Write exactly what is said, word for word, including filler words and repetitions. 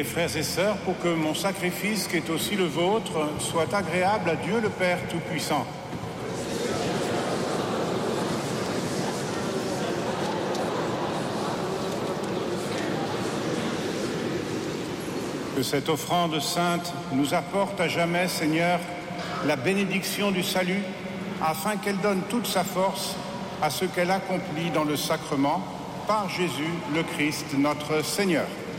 Priez, frères et sœurs, pour que mon sacrifice, qui est aussi le vôtre, soit agréable à Dieu le Père Tout-Puissant. Que cette offrande sainte nous apporte à jamais, Seigneur, la bénédiction du salut, afin qu'elle donne toute sa force à ce qu'elle accomplit dans le sacrement, par Jésus le Christ, notre Seigneur.